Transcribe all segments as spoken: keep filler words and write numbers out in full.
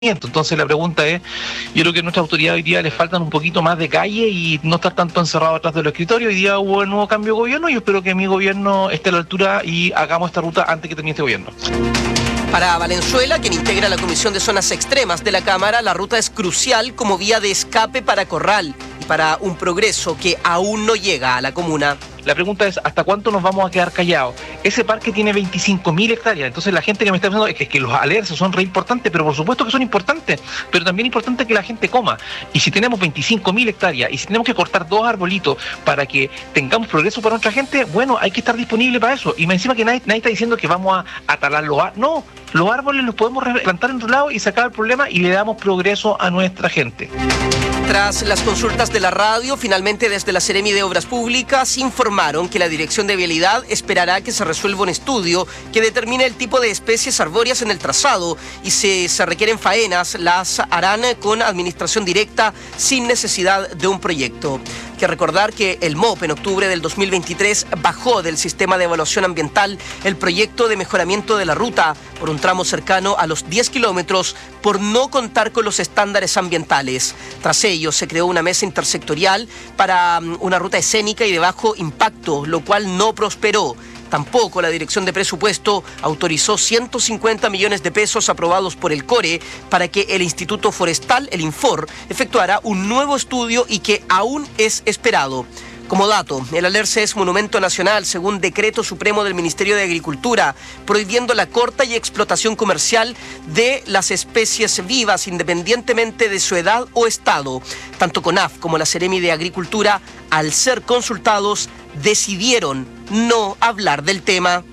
Entonces la pregunta es, yo creo que a nuestra autoridad hoy día les faltan un poquito más de calle y no estar tanto encerrado atrás de los escritorios. Hoy día hubo un nuevo cambio de gobierno y yo espero que mi gobierno esté a la altura y hagamos esta ruta antes que termine este gobierno. Para Valenzuela, quien integra la Comisión de Zonas Extremas de la Cámara, la ruta es crucial como vía de escape para Corral y para un progreso que aún no llega a la comuna. La pregunta es, ¿hasta cuánto nos vamos a quedar callados? Ese parque tiene veinticinco mil hectáreas, entonces la gente que me está pensando es que, es que los alerces son re importantes, pero por supuesto que son importantes, pero también es importante que la gente coma. Y si tenemos veinticinco mil hectáreas y si tenemos que cortar dos arbolitos para que tengamos progreso para nuestra gente, bueno, hay que estar disponible para eso. Y me encima que nadie, nadie está diciendo que vamos a, a talar los árboles. No, los árboles los podemos plantar en otro lado y sacar el problema y le damos progreso a nuestra gente. Tras las consultas de la radio, finalmente desde la Seremi de Obras Públicas informaron que la Dirección de Vialidad esperará que se resuelva un estudio que determine el tipo de especies arbóreas en el trazado y si se requieren faenas, las harán con administración directa sin necesidad de un proyecto. Hay que recordar que el M O P en octubre del dos mil veintitrés bajó del sistema de evaluación ambiental el proyecto de mejoramiento de la ruta por un tramo cercano a los diez kilómetros por no contar con los estándares ambientales. Tras ello se creó una mesa intersectorial para una ruta escénica y de bajo impacto, lo cual no prosperó. Tampoco la Dirección de Presupuesto autorizó ciento cincuenta millones de pesos aprobados por el CORE para que el Instituto Forestal, el INFOR, efectuara un nuevo estudio y que aún es esperado. Como dato, el alerce es monumento nacional según decreto supremo del Ministerio de Agricultura, prohibiendo la corta y explotación comercial de las especies vivas independientemente de su edad o estado. Tanto CONAF como la Seremi de Agricultura, al ser consultados, decidieron no hablar del tema.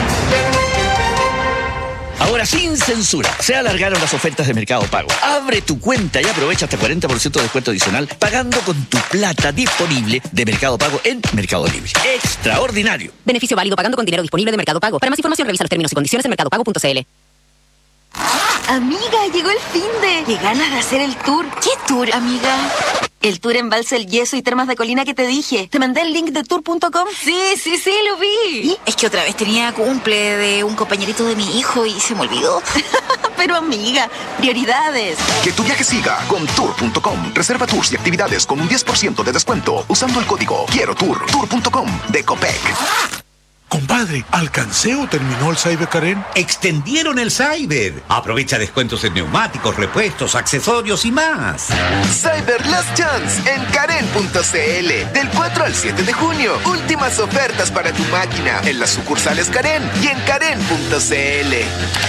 Ahora sin censura, se alargaron las ofertas de Mercado Pago. Abre tu cuenta y aprovecha hasta cuarenta por ciento de descuento adicional pagando con tu plata disponible de Mercado Pago en Mercado Libre. ¡Extraordinario! Beneficio válido pagando con dinero disponible de Mercado Pago. Para más información revisa los términos y condiciones en mercado pago punto c l. Amiga, llegó el finde. Qué ganas de hacer el tour. ¿Qué tour, amiga? El tour Embalse El Yeso y Termas de Colina que te dije. ¿Te mandé el link de tour punto com? Sí, sí, sí, lo vi. ¿Y? Es que otra vez tenía cumple de un compañerito de mi hijo y se me olvidó. Pero amiga, prioridades. Que tu viaje siga con tour punto com. Reserva tours y actividades con un diez por ciento de descuento usando el código Quiero Tour. tour punto com de Copec. Compadre, ¿alcancé o terminó el Cyber Karen? Extendieron el Cyber. Aprovecha descuentos en neumáticos, repuestos, accesorios y más. Cyber Last Chance en Karen punto c l. Del cuatro al siete de junio. Últimas ofertas para tu máquina en las sucursales Karen y en Karen punto c l.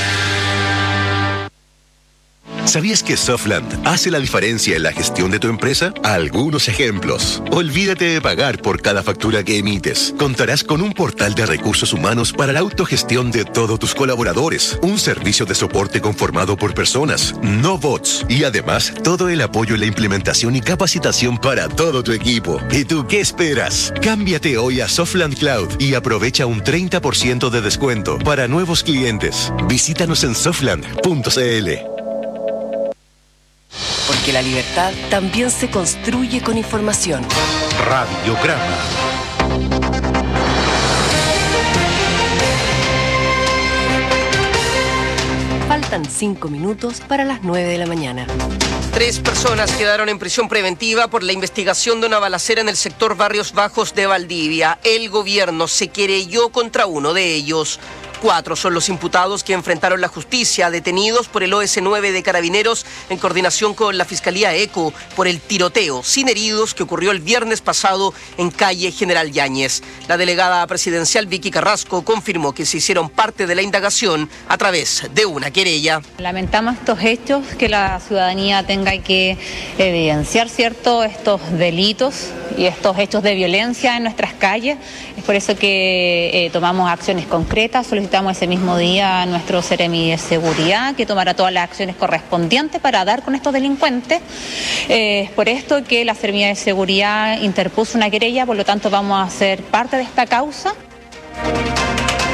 ¿Sabías que Softland hace la diferencia en la gestión de tu empresa? Algunos ejemplos. Olvídate de pagar por cada factura que emites. Contarás con un portal de recursos humanos para la autogestión de todos tus colaboradores. Un servicio de soporte conformado por personas, no bots. Y además, todo el apoyo en la implementación y capacitación para todo tu equipo. ¿Y tú qué esperas? Cámbiate hoy a Softland Cloud y aprovecha un treinta por ciento de descuento para nuevos clientes. Visítanos en softland punto c l. Porque la libertad también se construye con información. Radiograma. Faltan cinco minutos para las nueve de la mañana. Tres personas quedaron en prisión preventiva por la investigación de una balacera en el sector Barrios Bajos de Valdivia. El gobierno se querelló contra uno de ellos. Cuatro son los imputados que enfrentaron la justicia, detenidos por el O S nueve de Carabineros en coordinación con la Fiscalía ECO por el tiroteo sin heridos que ocurrió el viernes pasado en calle General Yáñez. La delegada presidencial Vicky Carrasco confirmó que se hicieron parte de la indagación a través de una querella. Lamentamos estos hechos, que la ciudadanía tenga que evidenciar, ¿cierto?, estos delitos y estos hechos de violencia en nuestras calles. Es por eso que eh, tomamos acciones concretas. Solicitamos ese mismo día a nuestro Seremi de Seguridad que tomara todas las acciones correspondientes para dar con estos delincuentes. Eh, es por esto que la Seremi de Seguridad interpuso una querella, por lo tanto vamos a ser parte de esta causa.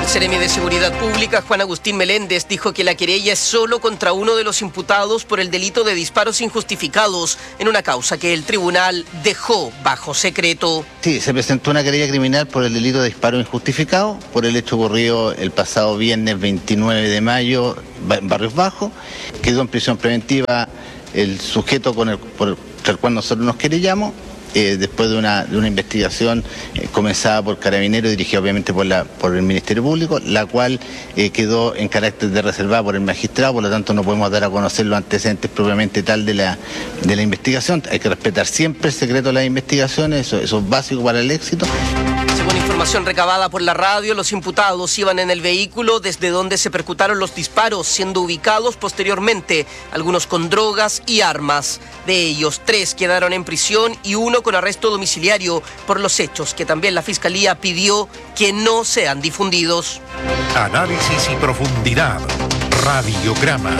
El Seremi de Seguridad Pública, Juan Agustín Meléndez, dijo que la querella es solo contra uno de los imputados por el delito de disparos injustificados en una causa que el tribunal dejó bajo secreto. Sí, se presentó una querella criminal por el delito de disparo injustificado, por el hecho ocurrido el pasado viernes veintinueve de mayo en Barrios Bajos. Quedó en prisión preventiva el sujeto con el, por el cual nosotros nos querellamos. Eh, después de una, de una investigación eh, comenzada por Carabineros, dirigida obviamente por, la, por el Ministerio Público, la cual eh, quedó en carácter de reservada por el magistrado, por lo tanto no podemos dar a conocer los antecedentes propiamente tal de la, de la investigación. Hay que respetar siempre el secreto de las investigaciones, eso, eso es básico para el éxito. Según información recabada por la radio, los imputados iban en el vehículo desde donde se percutaron los disparos, siendo ubicados posteriormente, algunos con drogas y armas. De ellos, tres quedaron en prisión y uno con arresto domiciliario por los hechos que también la Fiscalía pidió que no sean difundidos. Análisis y profundidad. Radiograma.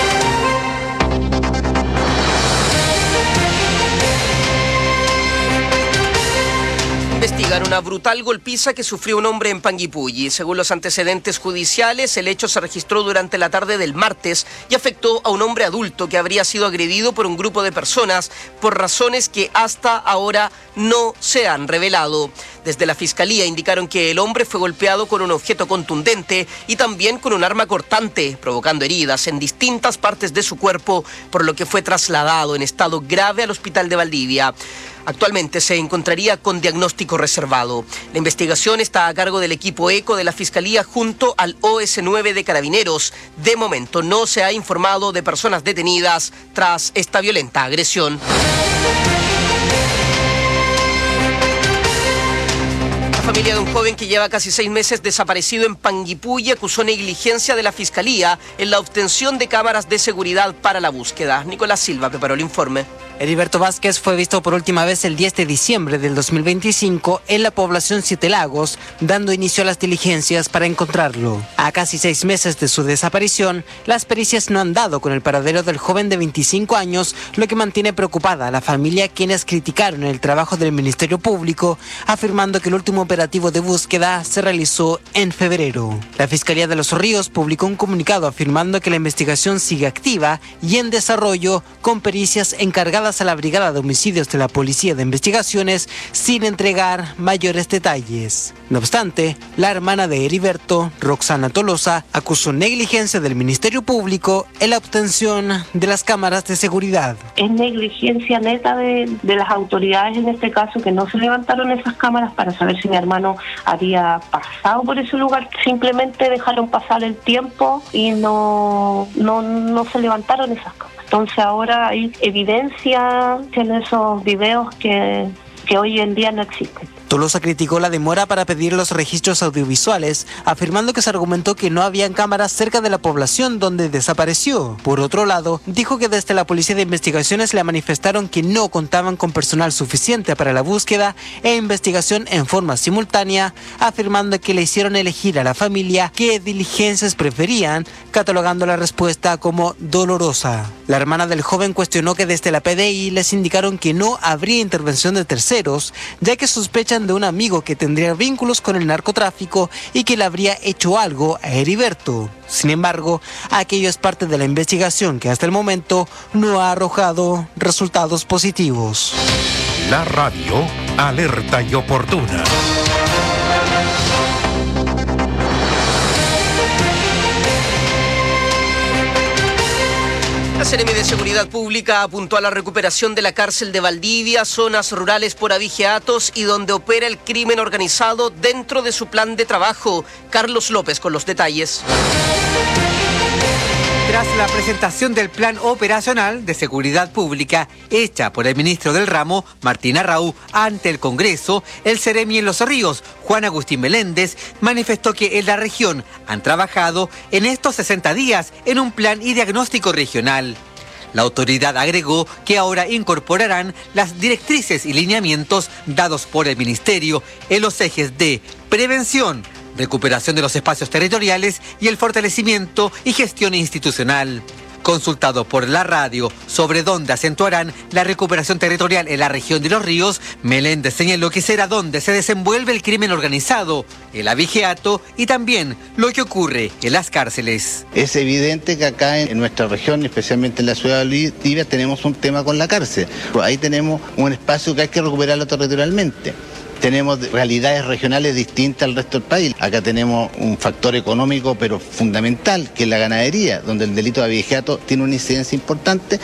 Investigan una brutal golpiza que sufrió un hombre en Panguipulli. Según los antecedentes judiciales, el hecho se registró durante la tarde del martes y afectó a un hombre adulto que habría sido agredido por un grupo de personas por razones que hasta ahora no se han revelado. Desde la Fiscalía indicaron que el hombre fue golpeado con un objeto contundente y también con un arma cortante, provocando heridas en distintas partes de su cuerpo, por lo que fue trasladado en estado grave al hospital de Valdivia. Actualmente se encontraría con diagnóstico reservado. La investigación está a cargo del equipo ECO de la Fiscalía junto al O S nueve de Carabineros. De momento no se ha informado de personas detenidas tras esta violenta agresión. La familia de un joven que lleva casi seis meses desaparecido en Panguipulli acusó negligencia de la Fiscalía en la obtención de cámaras de seguridad para la búsqueda. Nicolás Silva preparó el informe. Heriberto Vázquez fue visto por última vez el diez de diciembre del dos mil veinticinco en la población Siete Lagos, dando inicio a las diligencias para encontrarlo. A casi seis meses de su desaparición, las pericias no han dado con el paradero del joven de veinticinco años, lo que mantiene preocupada a la familia, quienes criticaron el trabajo del Ministerio Público, afirmando que el último operativo de búsqueda se realizó en febrero. La Fiscalía de Los Ríos publicó un comunicado afirmando que la investigación sigue activa y en desarrollo, con pericias encargadas a la Brigada de Homicidios de la Policía de Investigaciones, sin entregar mayores detalles. No obstante, la hermana de Heriberto, Roxana Tolosa, acusó negligencia del Ministerio Público en la obtención de las cámaras de seguridad. Es negligencia neta de, de las autoridades en este caso, que no se levantaron esas cámaras para saber si mi hermano había pasado por ese lugar. Simplemente dejaron pasar el tiempo y no, no, no se levantaron esas cámaras. Entonces ahora hay evidencia en esos videos que, que hoy en día no existen. Tolosa criticó la demora para pedir los registros audiovisuales, afirmando que se argumentó que no habían cámaras cerca de la población donde desapareció. Por otro lado, dijo que desde la Policía de Investigaciones le manifestaron que no contaban con personal suficiente para la búsqueda e investigación en forma simultánea, afirmando que le hicieron elegir a la familia qué diligencias preferían, catalogando la respuesta como dolorosa. La hermana del joven cuestionó que desde la P D I les indicaron que no habría intervención de terceros, ya que sospechan de un amigo que tendría vínculos con el narcotráfico y que le habría hecho algo a Heriberto. Sin embargo, aquello es parte de la investigación que hasta el momento no ha arrojado resultados positivos. La radio, alerta y oportuna. La Seremi de Seguridad Pública apuntó a la recuperación de la cárcel de Valdivia, zonas rurales por abigeatos y donde opera el crimen organizado dentro de su plan de trabajo. Carlos López con los detalles. Tras la presentación del Plan Operacional de Seguridad Pública hecha por el ministro del ramo, Martín Arrau, ante el Congreso, el Seremi en Los Ríos, Juan Agustín Meléndez, manifestó que en la región han trabajado en estos sesenta días en un plan y diagnóstico regional. La autoridad agregó que ahora incorporarán las directrices y lineamientos dados por el ministerio en los ejes de prevención, recuperación de los espacios territoriales y el fortalecimiento y gestión institucional. Consultado por la radio sobre dónde acentuarán la recuperación territorial en la región de Los Ríos, Meléndez señaló que será donde se desenvuelve el crimen organizado, el abigeato y también lo que ocurre en las cárceles. Es evidente que acá en nuestra región, especialmente en la ciudad de Valdivia, tenemos un tema con la cárcel. Ahí tenemos un espacio que hay que recuperarlo territorialmente. Tenemos realidades regionales distintas al resto del país. Acá tenemos un factor económico pero fundamental, que es la ganadería, donde el delito de abigeato tiene una incidencia importante